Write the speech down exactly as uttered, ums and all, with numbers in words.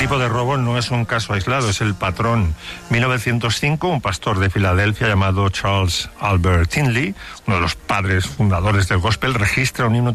tipo de robo no es un caso aislado, es el patrón. mil novecientos cinco, un pastor de Filadelfia llamado Charles Albert Tindley, uno de los padres fundadores del gospel, registra un himno